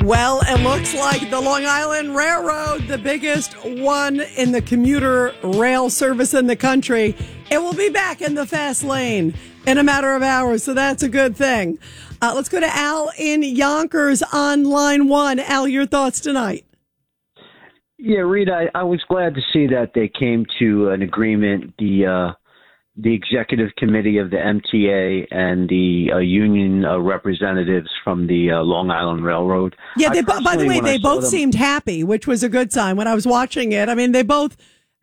Well, it looks like the Long Island Railroad, the biggest one in the commuter rail service in the country, it will be back in the fast lane in a matter of hours. So that's a good thing. Let's go to Al in Yonkers on line one. Al, your thoughts tonight? Yeah, Rita, I was glad to see that they came to an agreement. The executive committee of the MTA and the union representatives from the Long Island Railroad. Yeah, by the way, they both seemed happy, which was a good sign when I was watching it. I mean, they both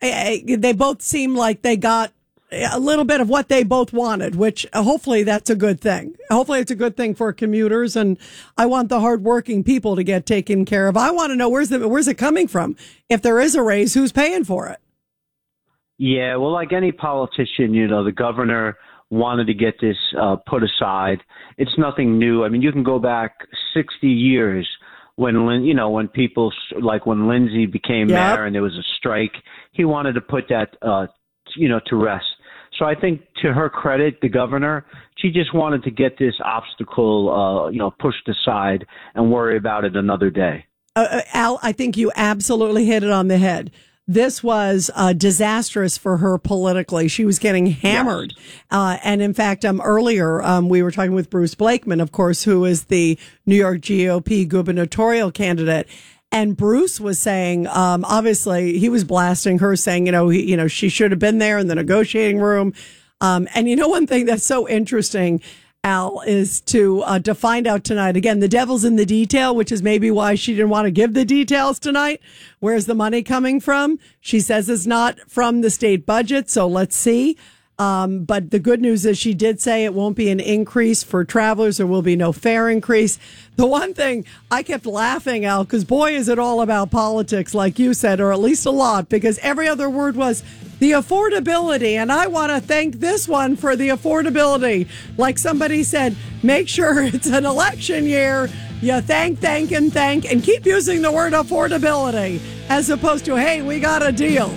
seemed like they got a little bit of what they both wanted, which hopefully that's a good thing. Hopefully it's a good thing for commuters, and I want the hardworking people to get taken care of. I want to know where's it coming from? If there is a raise, who's paying for it? Yeah, well, like any politician, the governor wanted to get this put aside. It's nothing new. I mean, you can go back 60 years when people, like when Lindsay became mayor and there was a strike, he wanted to put that, to rest. So I think to her credit, the governor, she just wanted to get this obstacle, pushed aside and worry about it another day. Al, I think you absolutely hit it on the head. This was disastrous for her politically. She was getting hammered. Yes. And in fact, earlier, we were talking with Bruce Blakeman, of course, who is the New York GOP gubernatorial candidate. And Bruce was saying, obviously, he was blasting her, saying, she should have been there in the negotiating room. And one thing that's so interesting, Al, is to find out tonight. Again, the devil's in the detail, which is maybe why she didn't want to give the details tonight. Where's the money coming from? She says it's not from the state budget, so let's see. But the good news is she did say it won't be an increase for travelers. There will be no fare increase. The one thing I kept laughing, Al, because boy, is it all about politics, like you said, or at least a lot, because every other word was the affordability. And I want to thank this one for the affordability. Like somebody said, make sure it's an election year. You thank, and keep using the word affordability as opposed to, hey, we got a deal.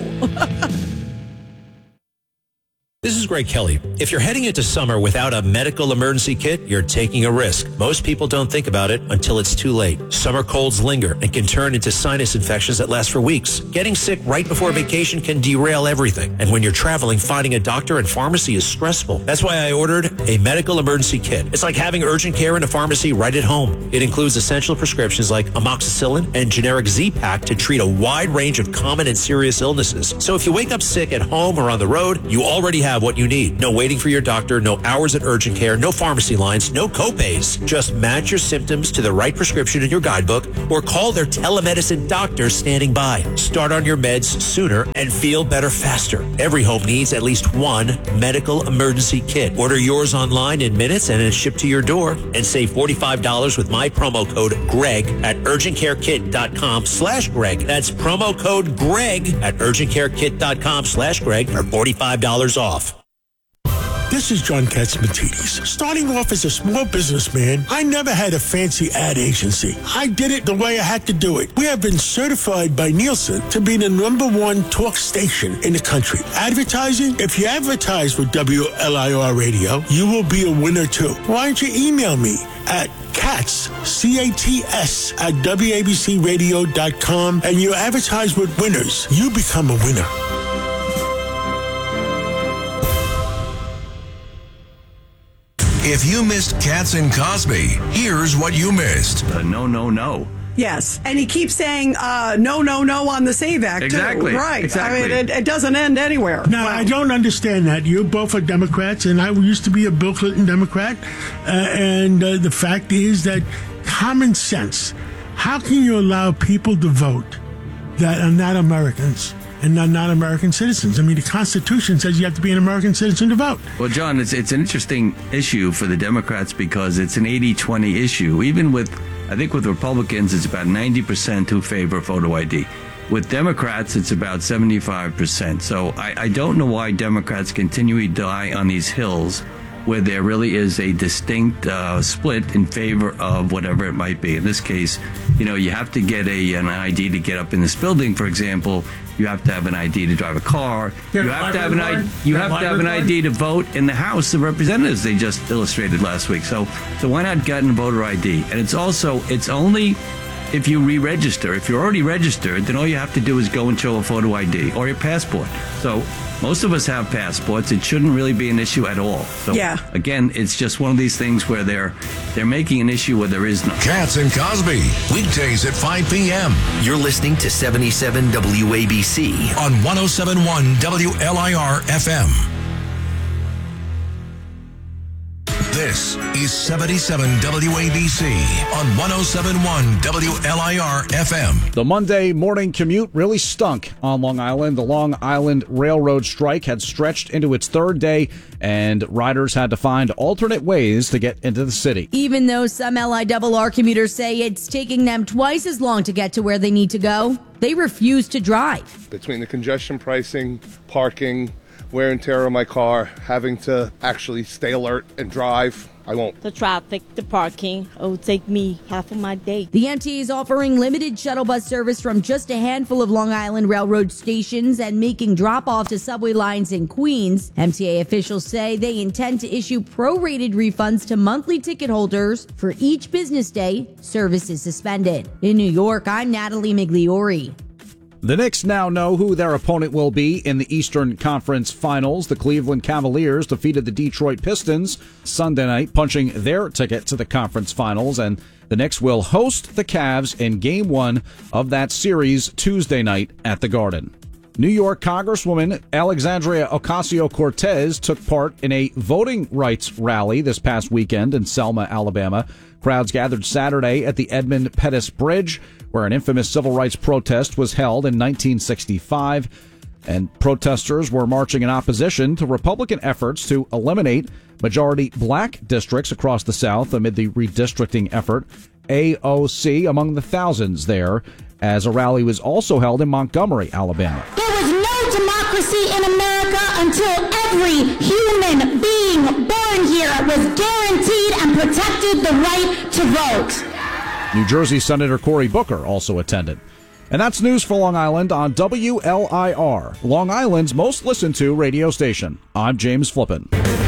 This is Greg Kelly. If you're heading into summer without a medical emergency kit, you're taking a risk. Most people don't think about it until it's too late. Summer colds linger and can turn into sinus infections that last for weeks. Getting sick right before vacation can derail everything. And when you're traveling, finding a doctor and pharmacy is stressful. That's why I ordered a medical emergency kit. It's like having urgent care in a pharmacy right at home. It includes essential prescriptions like amoxicillin and generic Z-Pak to treat a wide range of common and serious illnesses. So if you wake up sick at home or on the road, you already have what you need. No waiting for your doctor, no hours at urgent care, no pharmacy lines, no copays. Just match your symptoms to the right prescription in your guidebook or call their telemedicine doctor standing by. Start on your meds sooner and feel better faster. Every home needs at least one medical emergency kit. Order yours online in minutes and it's shipped to your door, and save $45 with my promo code GREG at urgentcarekit.com/Greg. That's promo code GREG at urgentcarekit.com/Greg for $45 off. This is John Katzmatidis. Starting off as a small businessman, I never had a fancy ad agency. I did it the way I had to do it. We have been certified by Nielsen to be the #1 talk station in the country. Advertising? If you advertise with WLIR Radio, you will be a winner too. Why don't you email me at Katz, C-A-T-S, at WABCRadio.com, and you advertise with winners. You become a winner. If you missed Katz and Cosby, here's what you missed. No. Yes, and he keeps saying no on the SAVE Act, exactly. Too. Right. Exactly. I mean, it doesn't end anywhere. Now, I don't understand that. You both are Democrats, and I used to be a Bill Clinton Democrat. And the fact is that common sense, how can you allow people to vote that are not Americans and not American citizens? I mean, the Constitution says you have to be an American citizen to vote. Well, John, it's an interesting issue for the Democrats because it's an 80-20 issue. Even with, I think with Republicans, it's about 90% who favor photo ID. With Democrats, it's about 75%. So I don't know why Democrats continually die on these hills where there really is a distinct split in favor of whatever it might be. In this case, you have to get an ID to get up in this building, for example. You have to have an ID to drive a car. You have to have an ID to vote in the House of Representatives. They just illustrated last week. So why not get a voter ID? And it's only if you re-register. If you're already registered, then all you have to do is go and show a photo ID or your passport. So most of us have passports. It shouldn't really be an issue at all. So again, it's just one of these things where they're making an issue where there is none. Katz and Cosby, weekdays at 5 p.m. You're listening to 77 WABC on 107.1 WLIR FM. This is 77 WABC on 107.1 WLIR FM. The Monday morning commute really stunk on Long Island. The Long Island Railroad strike had stretched into its third day, and riders had to find alternate ways to get into the city. Even though some LIRR commuters say it's taking them twice as long to get to where they need to go, they refuse to drive. Between the congestion pricing, parking, wear and tear on my car, having to actually stay alert and drive, I won't. The traffic, the parking, it will take me half of my day. The MTA is offering limited shuttle bus service from just a handful of Long Island Railroad stations and making drop-off to subway lines in Queens. MTA officials say they intend to issue prorated refunds to monthly ticket holders for each business day service is suspended. In New York, I'm Natalie Migliori. The Knicks now know who their opponent will be in the Eastern Conference Finals. The Cleveland Cavaliers defeated the Detroit Pistons Sunday night, punching their ticket to the conference finals, and the Knicks will host the Cavs in Game 1 of that series Tuesday night at the Garden. New York Congresswoman Alexandria Ocasio-Cortez took part in a voting rights rally this past weekend in Selma, Alabama. Crowds gathered Saturday at the Edmund Pettus Bridge, where an infamous civil rights protest was held in 1965. And protesters were marching in opposition to Republican efforts to eliminate majority black districts across the South amid the redistricting effort. AOC among the thousands there, as a rally was also held in Montgomery, Alabama. There was no democracy in America until every human being born here was guaranteed and protected the right to vote. New Jersey Senator Cory Booker also attended. And that's news for Long Island on WLIR, Long Island's most listened to radio station. I'm James Flippin.